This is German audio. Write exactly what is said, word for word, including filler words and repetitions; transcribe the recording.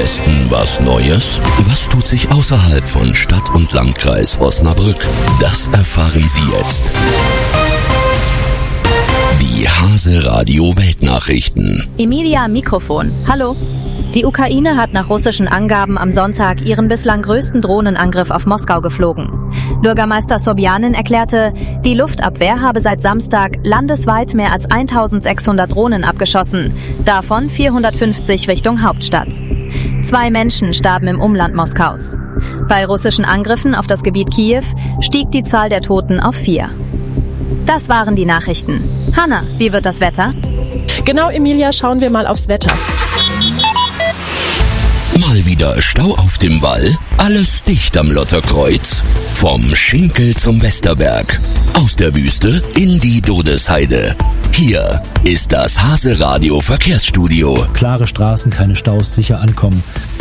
Westen was Neues? Was tut sich außerhalb von Stadt und Landkreis Osnabrück? Das erfahren Sie jetzt. Die Hase Radio Weltnachrichten. Emilia am Mikrofon. Hallo. Die Ukraine hat nach russischen Angaben am Sonntag ihren bislang größten Drohnenangriff auf Moskau geflogen. Bürgermeister Sobjanin erklärte, die Luftabwehr habe seit Samstag landesweit mehr als eintausendsechshundert Drohnen abgeschossen, davon vierhundertfünfzig Richtung Hauptstadt. Zwei Menschen starben im Umland Moskaus. Bei russischen Angriffen auf das Gebiet Kiew stieg die Zahl der Toten auf vier. Das waren die Nachrichten. Hanna, wie wird das Wetter? Genau, Emilia, schauen wir mal aufs Wetter. Mal wieder Stau auf dem Wall, alles dicht am Lotterkreuz. Vom Schinkel zum Westerberg, aus der Wüste in die Dodesheide. Hier ist das Hase Radio Verkehrsstudio. Klare Straßen, keine Staus, sicher ankommen.